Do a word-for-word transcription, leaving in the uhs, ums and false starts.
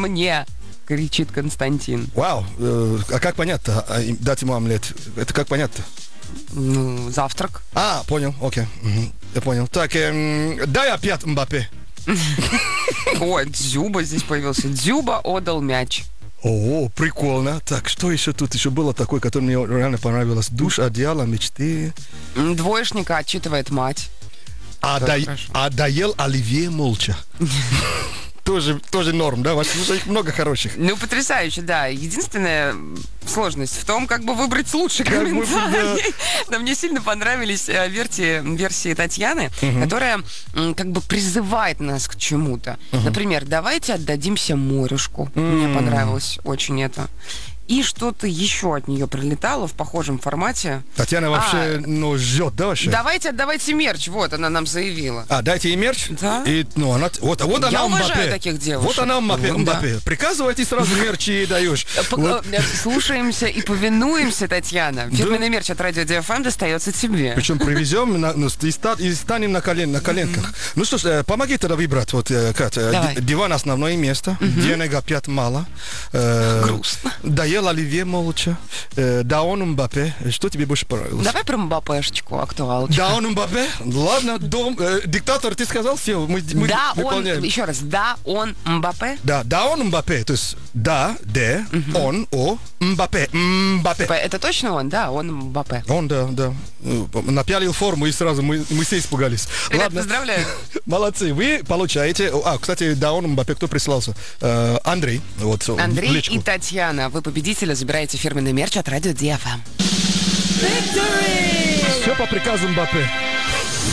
мне!» — кричит Константин. Вау, э, а как понять-то? А, дать ему омлет. Это как понять-то? Ну, завтрак. А, понял, окей. Угу, я понял. Так, эм, дай опять Мбаппе. Ой, Дзюба здесь появился. Дзюба отдал мяч. О, прикольно. Так, что еще тут еще было такое, которое мне реально понравилось? Душ, одеяло, мечты. Двоечника отчитывает мать. А, Так, дай, хорошо. а доел оливье молча. Тоже, тоже норм, да? У вас их много хороших. Ну, потрясающе, да. Единственная сложность в том, как бы выбрать лучший Как бы, комментарий. Но мне сильно понравились э, версии, версии Татьяны, которая м, как бы призывает нас к чему-то. Например, давайте отдадимся морюшку. Мне понравилось очень это. И что-то еще от нее прилетало в похожем формате. Татьяна вообще, ну, ждет, да, вообще? Давайте отдавайте мерч, вот она нам заявила. А, дайте ей мерч? Да. И, ну, она, вот, вот Я она уважаю Мбаппе. таких девушек. Вот она Мбаппе. Вот, да. Мбаппе. Приказывайте сразу мерч и даешь. Пок- Вот. э, Слушаемся и повинуемся, Татьяна. Фирменный мерч от Радио Ди Эф Эм достается тебе. Причем привезем на- ну, и, ста- и станем на, колен, на коленках. Ну что ж, э, помоги тогда выбрать. Вот, э, Катя, э, Давай. д- диван основное место. Денег опять мало. Э, Грустно. Доел оливье молча. Э, да он Мбаппе. Что тебе больше понравилось? Давай про Мбаппешечку, актуалочку. Да он Мбаппе? Ладно, дом, э, диктатор, ты сказал, все, мы, мы Да, он, выполняем. еще раз, да, он Мбаппе. Да, да он Мбаппе, то есть да, де, он, о, Мбаппе, Мбаппе. Это точно он? Да, он Мбаппе. Он, да, да. Ну, напялил форму и сразу мы, мы все испугались. Ребят, Ладно. поздравляю. Молодцы, вы получаете... А, кстати, да, он Мбаппе, кто прислался? Э, Андрей. Вот, в Андрей личку. и Татьяна, вы победители, забираете фирменный мерч от Радио Ди Эф Эм. Все по приказу Мбаппе.